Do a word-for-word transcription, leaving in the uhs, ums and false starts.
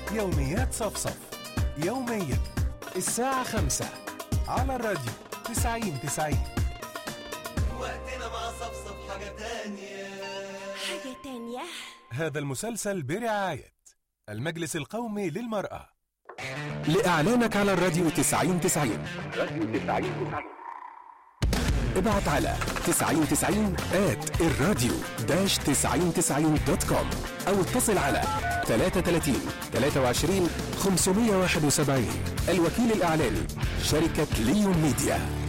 يوميات صفصف، يوميا الساعة خمسة على الراديو تسعين تسعين. وقتنا مع صفصف حاجة تانية حاجة تانية. هذا المسلسل برعاية المجلس القومي للمرأة. لإعلانك على الراديو تسعين تسعين ابعت على تسعين تسعين آت الراديو داش تسعين تسعين دوت كوم أو اتصل على ثلاثة ثلاثين ثلاثة وعشرين خمسمية وواحد وسبعين. الوكيل الإعلاني شركة ليون ميديا.